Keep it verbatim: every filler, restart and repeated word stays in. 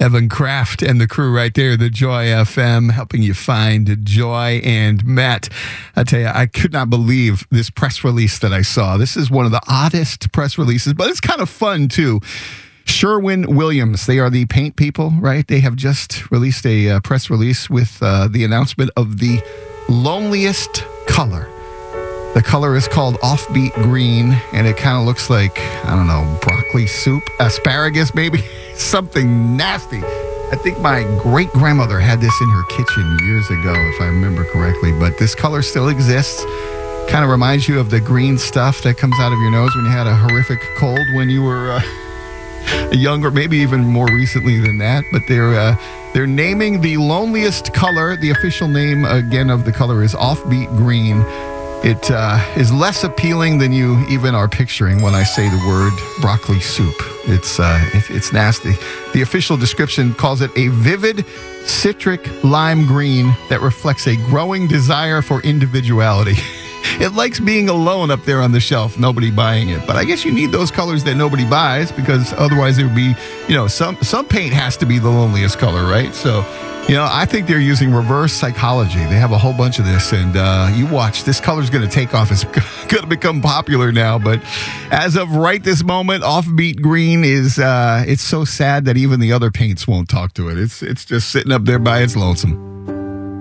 Evan Kraft and the crew right there, the Joy F M, helping you find joy. And Matt, I tell you, I could not believe this press release that I saw. This is one of the oddest press releases, but it's kind of fun too. Sherwin-Williams, they are the paint people, right? They have just released a uh, press release with uh, the announcement of the loneliest color. The color is called Offbeat Green, and it kind of looks like, I don't know, broccoli soup, asparagus maybe, something nasty. I think my great-grandmother had this in her kitchen years ago, if I remember correctly, but this color still exists. Kind of reminds you of the green stuff that comes out of your nose when you had a horrific cold when you were uh, younger, maybe even more recently than that, but they're... Uh, They're naming the loneliest color. The official name, again, of the color is Offbeat Green. It uh, is less appealing than you even are picturing when I say the word broccoli soup. It's uh, it, it's nasty. The official description calls it a vivid citric lime green that reflects a growing desire for individuality. It likes being alone up there on the shelf, nobody buying it. But I guess you need those colors that nobody buys, because otherwise it would be, you know, some some paint has to be the loneliest color, right? So, you know, I think they're using reverse psychology. They have a whole bunch of this, and uh, you watch. This color's going to take off. It's going to become popular now. But as of right this moment, Offbeat Green is, uh, it's so sad that even the other paints won't talk to it. It's, it's just sitting up there by its lonesome.